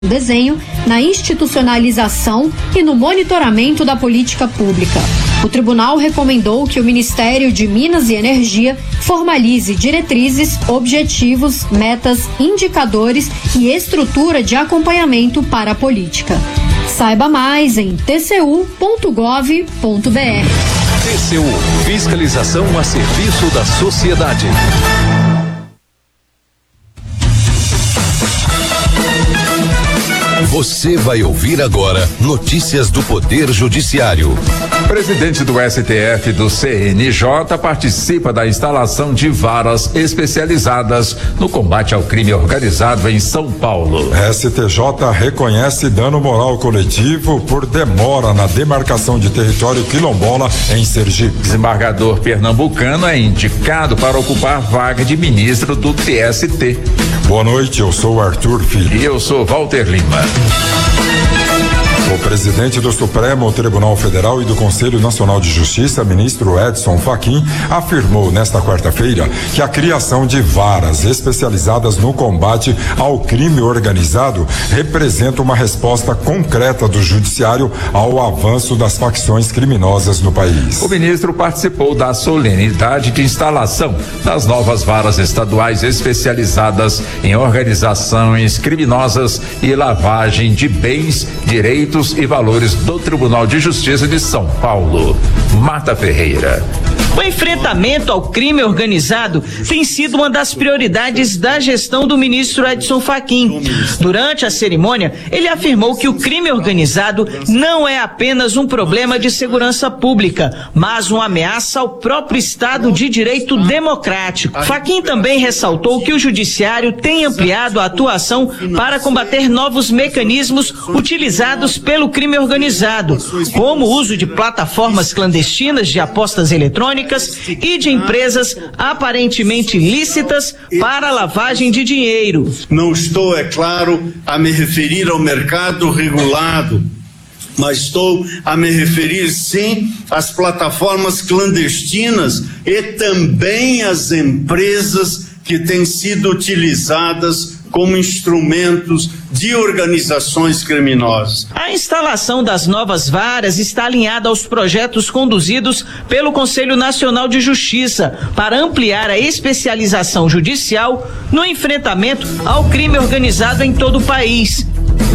desenho, na institucionalização e no monitoramento da política pública. O tribunal recomendou que o Ministério de Minas e Energia formalize diretrizes, objetivos, metas, indicadores e estrutura de acompanhamento para a política. Saiba mais em tcu.gov.br. TCU, fiscalização a serviço da sociedade. Você vai ouvir agora notícias do Poder Judiciário. Presidente do STF do CNJ participa da instalação de varas especializadas no combate ao crime organizado em São Paulo. STJ reconhece dano moral coletivo por demora na demarcação de território quilombola em Sergipe. Desembargador pernambucano é indicado para ocupar vaga de ministro do TST. Boa noite, eu sou Arthur Filho. E eu sou Walter Lima. O presidente do Supremo Tribunal Federal e do Conselho Nacional de Justiça, ministro Edson Fachin, afirmou nesta quarta-feira que a criação de varas especializadas no combate ao crime organizado representa uma resposta concreta do judiciário ao avanço das facções criminosas no país. O ministro participou da solenidade de instalação das novas varas estaduais especializadas em organizações criminosas e lavagem de bens, direitos e valores do Tribunal de Justiça de São Paulo. Marta Ferreira. O enfrentamento ao crime organizado tem sido uma das prioridades da gestão do ministro Edson Fachin. Durante a cerimônia, ele afirmou que o crime organizado não é apenas um problema de segurança pública, mas uma ameaça ao próprio Estado de Direito democrático. Fachin também ressaltou que o judiciário tem ampliado a atuação para combater novos mecanismos utilizados pelo crime organizado, como o uso de plataformas clandestinas de apostas eletrônicas e de empresas aparentemente lícitas para lavagem de dinheiro. Não estou, é claro, a me referir ao mercado regulado, mas estou a me referir sim às plataformas clandestinas e também às empresas que têm sido utilizadas como instrumentos de organizações criminosas. A instalação das novas varas está alinhada aos projetos conduzidos pelo Conselho Nacional de Justiça para ampliar a especialização judicial no enfrentamento ao crime organizado em todo o país.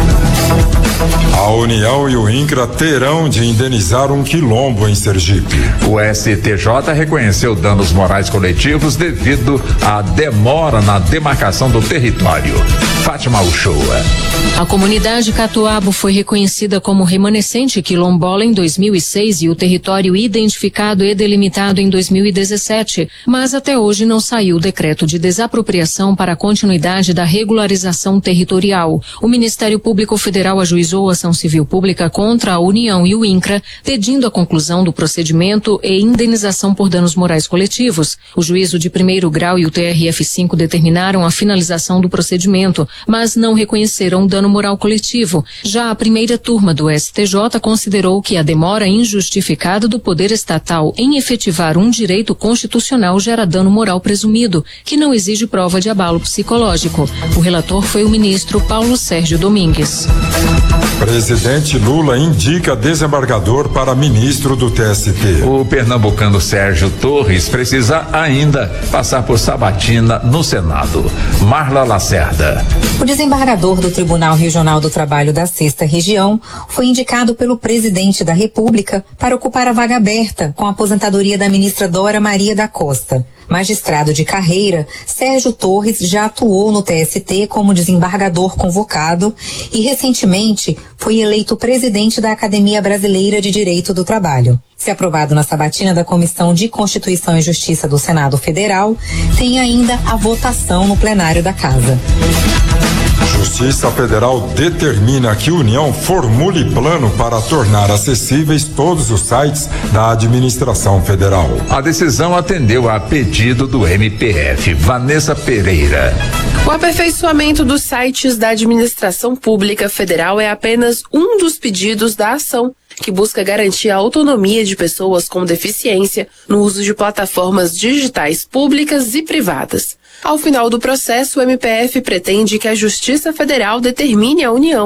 A União e o INCRA terão de indenizar um quilombo em Sergipe. O STJ reconheceu danos morais coletivos devido à demora na demarcação do território. Fátima Uchoa. A comunidade Catuabo foi reconhecida como remanescente quilombola em 2006 e o território identificado e delimitado em 2017, mas até hoje não saiu o decreto de desapropriação para a continuidade da regularização territorial. O Ministério Público Federal ajuizou a ação civil pública contra a União e o INCRA, pedindo a conclusão do procedimento e indenização por danos morais coletivos. O juízo de primeiro grau e o TRF5 determinaram a finalização do procedimento, mas não reconheceram dano moral coletivo. Já a primeira turma do STJ considerou que a demora injustificada do poder estatal em efetivar um direito constitucional gera dano moral presumido, que não exige prova de abalo psicológico. O relator foi o ministro Paulo Sérgio Domingues. Presidente Lula indica desembargador para ministro do TST. O pernambucano Sérgio Torres precisa ainda passar por sabatina no Senado. Marla Lacerda. O desembargador do Tribunal Regional do Trabalho da 6ª Região foi indicado pelo presidente da República para ocupar a vaga aberta com a aposentadoria da ministra Dora Maria da Costa. Magistrado de carreira, Sérgio Torres já atuou no TST como desembargador convocado e recentemente foi eleito presidente da Academia Brasileira de Direito do Trabalho. Se aprovado na sabatina da Comissão de Constituição e Justiça do Senado Federal, tem ainda a votação no plenário da Casa. Justiça Federal determina que a União formule plano para tornar acessíveis todos os sites da administração federal. A decisão atendeu a pedido do MPF. Vanessa Pereira. O aperfeiçoamento dos sites da administração pública federal é apenas um dos pedidos da ação, que busca garantir a autonomia de pessoas com deficiência no uso de plataformas digitais públicas e privadas. Ao final do processo, o MPF pretende que a Justiça Federal determine a união